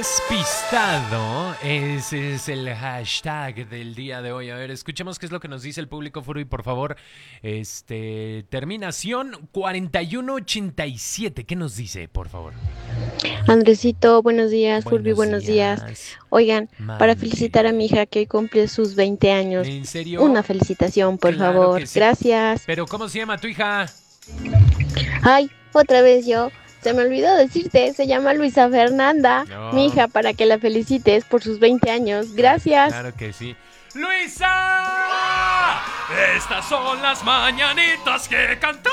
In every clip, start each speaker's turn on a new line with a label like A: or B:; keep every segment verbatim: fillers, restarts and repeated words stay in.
A: Despistado, ese es el hashtag del día de hoy. A ver, escuchemos qué es lo que nos dice el público, Furby, por favor. Este, terminación cuarenta y uno ochenta y siete. ¿Qué nos dice, por favor?
B: Andresito, buenos días.
A: Buenos
B: Furby, buenos días.
A: días.
B: Oigan,
A: Mande.
B: para felicitar a mi hija que hoy cumple sus veinte años.
A: ¿En serio?
B: Una felicitación, por
A: Claro
B: favor.
A: que sí.
B: Gracias.
A: Pero, ¿cómo se llama tu hija?
B: Ay, otra vez yo. Se me olvidó decirte, se llama Luisa Fernanda.
A: No.
B: Mi hija, para que la felicites por sus veinte años. Gracias.
A: Claro que sí. ¡Luisa! Estas son las mañanitas que cantó.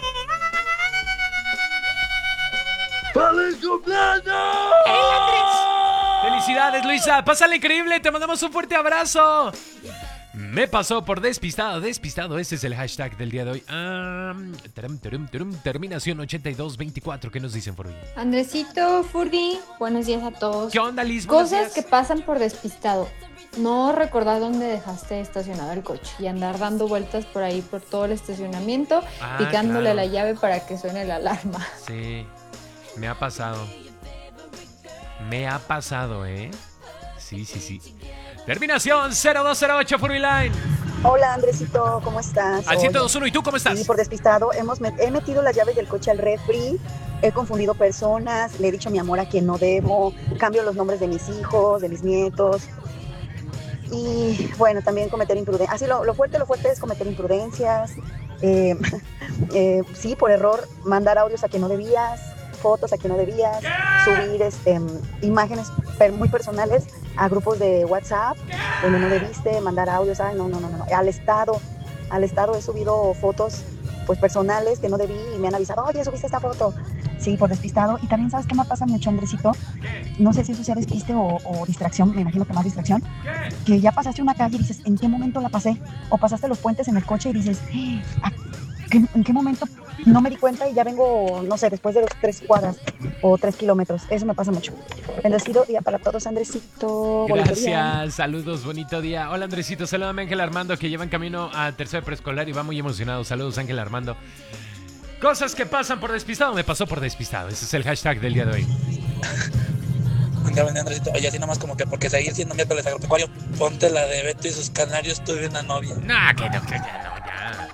C: ¡Feliz cumpleaños!
A: ¡Felicidades, Luisa! ¡Pásale increíble! ¡Te mandamos un fuerte abrazo! Me pasó por despistado, despistado. Ese es el hashtag del día de hoy. Um, tarum, tarum, tarum, terminación ochenta y dos veinticuatro. ¿Qué nos dicen por hoy?
D: Andresito, Furby, buenos días a todos.
A: ¿Qué onda, Liz? Buenos
D: Cosas
A: días.
D: que pasan por despistado. No recordar dónde dejaste estacionado el coche y andar dando vueltas por ahí por todo el estacionamiento,
A: Ah,
D: picándole
A: claro.
D: la llave para que suene la alarma.
A: Sí, me ha pasado. Me ha pasado, ¿eh? Sí, sí, sí. Terminación cero dos cero ocho Furby Line.
E: Hola Andresito, ¿cómo estás?
A: Al
E: Oye,
A: ciento dos uno. ¿Y tú cómo estás?
E: Sí, por despistado, hemos met- he metido las llaves del coche al refri, he confundido personas, le he dicho mi amor a quien no debo, cambio los nombres de mis hijos, de mis nietos. Y bueno, también cometer imprudencias. Así lo, lo fuerte, lo fuerte es cometer imprudencias. Eh, eh, sí, por error, mandar audios a quien no debías, fotos a quien no debías, subir este, imágenes per- muy personales a grupos de WhatsApp donde no debiste, mandar audios. Ay, no, no, no, no. Al estado, al estado he subido fotos pues personales que no debí y me han avisado, oye, subiste esta foto. Sí, por despistado. Y también, ¿sabes qué me pasa mucho, Andresito? No sé si eso sea despiste o, o distracción, me imagino que más distracción. Que ya pasaste una calle y dices, ¿en qué momento la pasé? O pasaste los puentes en el coche y dices, "Ah, ¿qué- ¿en qué momento no me di cuenta y ya vengo, no sé, después de los tres cuadras o tres kilómetros? Eso me pasa mucho. Bendecido día para todos, Andresito. Bonito día.
A: Gracias, saludos, bonito día. Hola, Andresito, salúdame a Ángel Armando, que lleva en camino a tercero de preescolar y va muy emocionado. Saludos, Ángel Armando. Cosas que pasan por despistado. Me pasó por despistado. Ese es el hashtag del día de hoy.
C: Andresito, oye, así nomás como que porque seguir siendo miércoles agropecuario, ponte la de Beto y sus canarios, tuve una novia.
A: Nah, que no, que ya no, ya.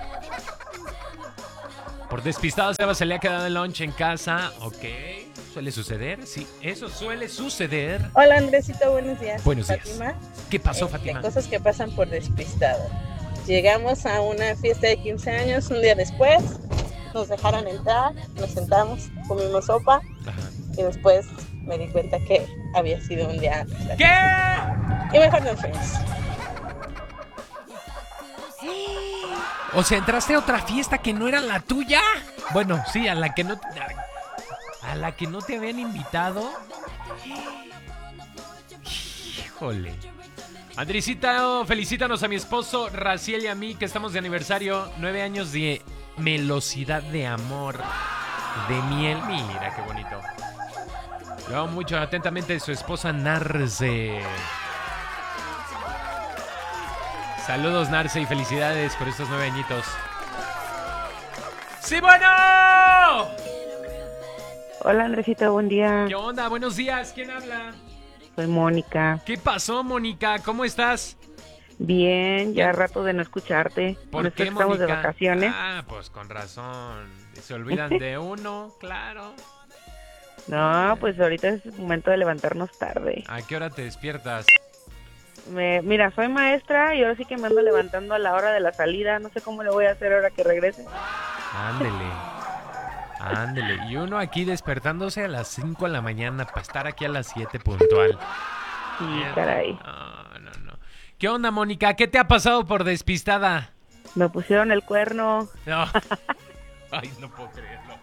A: Por despistado, Seba se le ha quedado el lunch en casa. Ok, suele suceder, sí, eso suele suceder.
F: Hola Andresito, buenos días.
A: Buenos días.
F: Fátima.
A: ¿Qué pasó,
F: Este,
A: Fátima?
F: Cosas que pasan por despistado. Llegamos a una fiesta de quince años un día después, nos dejaron entrar, nos sentamos, comimos sopa
A: Ajá.
F: y después me di cuenta que había sido un día antes.
A: ¿Qué?
F: Y mejor nos fuimos.
A: O sea, ¿entraste a otra fiesta que no era la tuya? Bueno, sí, a la que no... A la que no te habían invitado. Híjole. Andresita, oh, felicítanos a mi esposo Raciel y a mí, que estamos de aniversario. Nueve años de melosidad de amor, de miel. Mira, qué bonito. Lo amo mucho, atentamente, su esposa Narce. Saludos, Narce, y felicidades por estos nueve añitos. ¡Sí, bueno!
G: Hola Andresito, buen día.
A: ¿Qué onda? Buenos días, ¿quién habla?
G: Soy Mónica.
A: ¿Qué pasó, Mónica? ¿Cómo estás?
G: Bien, ya rato de no escucharte.
A: ¿Por
G: Nosotros
A: qué,
G: estamos
A: Mónica?
G: de vacaciones.
A: Ah, pues con razón. Se olvidan de uno, claro.
G: No, pues ahorita es el momento de levantarnos tarde.
A: ¿A qué hora te despiertas?
G: Me, mira, soy maestra y ahora sí que me ando levantando a la hora de la salida. No sé cómo le voy a hacer ahora que regrese.
A: Ándele. Ándele. Y uno aquí despertándose a las cinco de la mañana para estar aquí a las siete puntual.
G: Sí, caray.
A: No, no, no. ¿Qué onda, Mónica? ¿Qué te ha pasado por despistada?
G: Me pusieron el cuerno.
A: No. Ay, no puedo creerlo.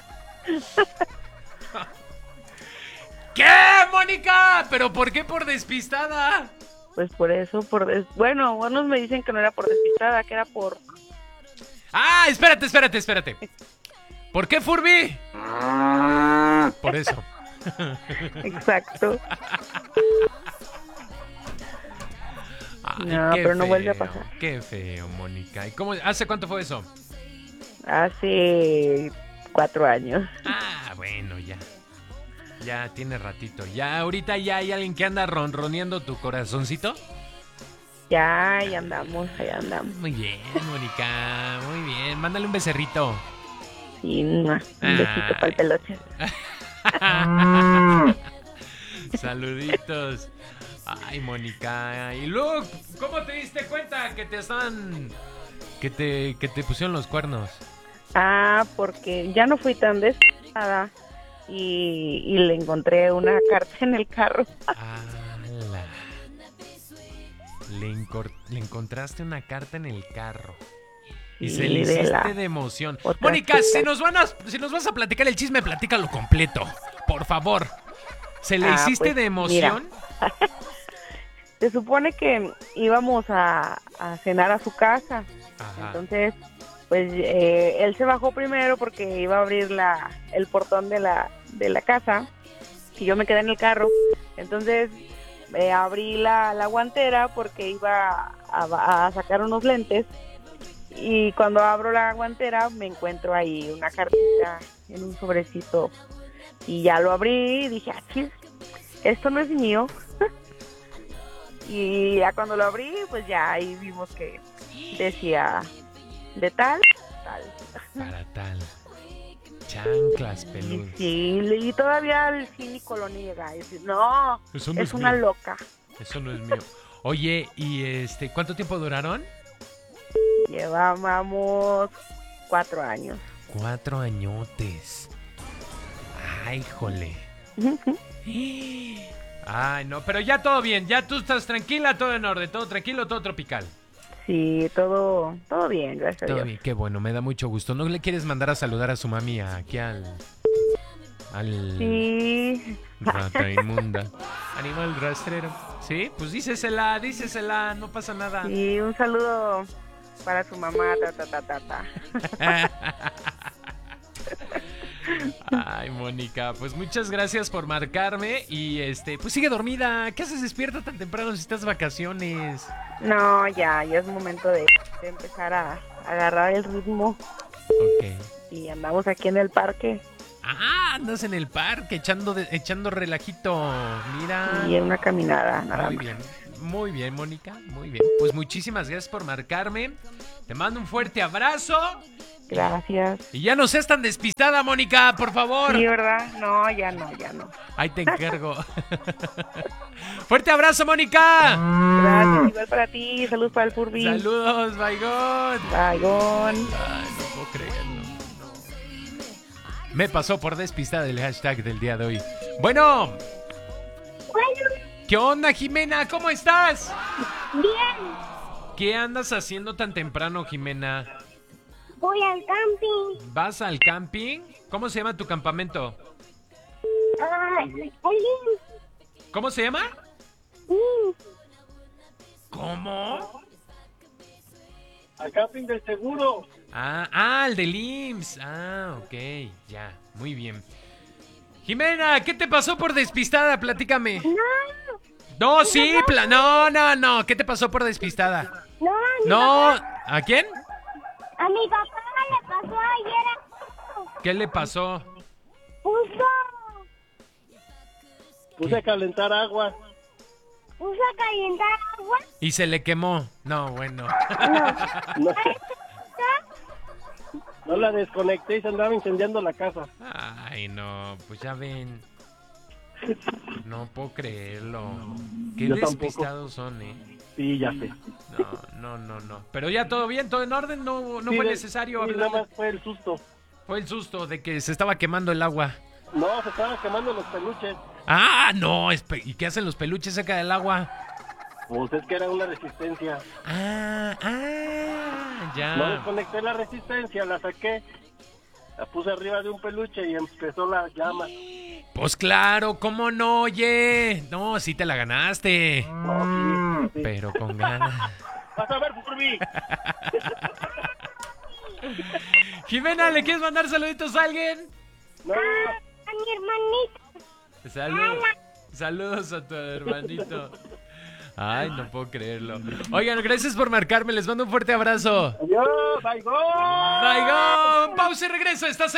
A: ¿Qué, Mónica? ¿Pero por qué por despistada?
G: Pues por eso, por des... bueno, unos me dicen que no era por despistada, que era por...
A: Ah, espérate, espérate, espérate. ¿Por qué, Furby? Por eso.
G: Exacto.
A: Ay,
G: No,
A: qué
G: pero no
A: feo,
G: vuelve a pasar.
A: Qué feo, Mónica. ¿Y cómo, hace cuánto fue eso?
G: Hace cuatro años.
A: Ah, bueno, ya. ya tiene ratito. ¿Ya ahorita ya hay alguien que anda ronroneando tu corazoncito?
G: Ya, ahí andamos, ahí andamos.
A: Muy bien, Mónica, muy bien. Mándale un becerrito.
G: Sí, un besito para el peluche.
A: Saluditos. Ay, Mónica. Y luego, ¿cómo te diste cuenta que te estaban... que te, que te pusieron los cuernos?
G: Ah, porque ya no fui tan desesperada y, y le encontré una carta en el carro.
A: ¡Hala! Le, encor- le encontraste una carta en el carro. Y
G: Sí,
A: se le
G: de
A: hiciste
G: la
A: de emoción.
G: otra
A: Mónica,
G: chica.
A: si nos, van a, si nos vas a platicar el chisme, platícalo completo. Por favor. ¿Se le
G: Ah,
A: hiciste
G: pues,
A: de emoción?
G: Se supone que íbamos a, a cenar a su casa.
A: Ajá.
G: Entonces, pues eh, él se bajó primero porque iba a abrir la, el portón de la, de la casa y yo me quedé en el carro. Entonces eh, abrí la, la guantera porque iba a, a sacar unos lentes y cuando abro la guantera me encuentro ahí una cartita en un sobrecito y ya lo abrí y dije, ah, chis, esto no es mío. Y ya cuando lo abrí, pues ya ahí vimos que decía de tal, tal.
A: Para tal. Chanclas
G: Y
A: peludas.
G: sí, y todavía el cínico lo niega. Y dice, no,
A: Eso no
G: es
A: es
G: una
A: mío.
G: loca.
A: Eso no es mío. Oye, ¿y este cuánto tiempo duraron?
G: Llevábamos cuatro años.
A: Cuatro añotes. Ay, jole. Ay, no, pero ya todo bien. Ya tú estás tranquila, todo en orden, todo tranquilo, todo tropical.
G: Sí, todo, todo bien, gracias a
A: Todo
G: Dios.
A: bien, qué bueno, me da mucho gusto. ¿No le quieres mandar a saludar a su mami aquí al... al...
G: Sí.
A: Rata inmunda. Animal rastrero. Sí, pues dícesela, dícesela, no pasa nada.
G: Y un saludo para su mamá, ta, ta, ta, ta, ta.
A: Ay, Mónica, pues muchas gracias por marcarme y este, pues sigue dormida. ¿Qué haces despierta tan temprano si estás de vacaciones?
G: No, ya, ya es momento de, de empezar a, a agarrar el ritmo.
A: Ok.
G: Y andamos aquí en el parque
A: Ah, andas en el parque echando de- echando relajito. Mira.
G: y en una caminada, nada
A: Muy
G: más.
A: bien. Muy bien, Mónica, muy bien. Pues muchísimas gracias por marcarme. Te mando un fuerte abrazo.
G: Gracias.
A: Y ya no seas tan despistada, Mónica, por favor.
G: Sí, ¿verdad? No, ya no, ya no.
A: Ahí te encargo. Fuerte abrazo, Mónica.
G: Gracias, igual para ti. Salud para el Furby.
A: Saludos, Baigón.
G: Baigón.
A: Ay, no puedo creerlo. Me pasó por despistada el hashtag del día de hoy. Bueno. ¿Qué onda, Jimena? ¿Cómo estás?
B: Bien,
A: ¿Qué andas haciendo tan temprano, Jimena?
B: voy al camping.
A: ¿Vas al camping? ¿Cómo se llama tu campamento?
B: Ah, el
A: ¿Cómo se llama?
B: link.
A: ¿Cómo?
H: Al camping del seguro.
A: Ah, ah, el del I M S S. Ah, ok, ya, muy bien. Jimena, ¿qué te pasó por despistada? Platícame.
B: No,
A: No, sí, pla- no, no, no. ¿Qué te pasó por despistada?
B: no, a mi
A: No,
B: papá,
A: ¿a quién?
B: a mi papá le pasó ayer.
A: ¿Qué le pasó?
B: Puso,
H: Puse a calentar agua.
B: puso a calentar agua.
A: Y se le quemó. No, bueno.
H: No, no la desconecté y se andaba incendiando la casa.
A: Ay, no, pues ya ven. No puedo creerlo. Qué
H: Yo tampoco.
A: despistados son, ¿eh?
H: Sí, ya sé.
A: No, no, no, no. Pero ya todo bien, todo en orden, no, no
H: Sí,
A: fue
H: de-
A: necesario
H: sí,
A: hablar.
H: nada más fue el susto.
A: Fue el susto de que se estaba quemando el agua.
H: No, se estaban quemando los peluches.
A: Ah, no, espe- ¿y qué hacen los peluches cerca del agua?
H: Pues es que era una resistencia.
A: Ah, ah, ya.
H: No desconecté la resistencia, la saqué. La puse arriba de un peluche y empezó la llama.
A: Pues claro, ¿cómo no? Oye, no, sí te la ganaste.
H: No, sí, sí.
A: Pero con ganas.
H: Vas a ver, Furby.
A: Jimena, ¿le quieres mandar saluditos a alguien?
H: No,
B: A mi hermanita.
A: Saludos. Saludos a tu hermanito. Ay, no puedo creerlo. Oigan, gracias por marcarme. Les mando un fuerte abrazo.
H: adiós, bye, go.
A: Bye, go. Pausa y regreso. Estás en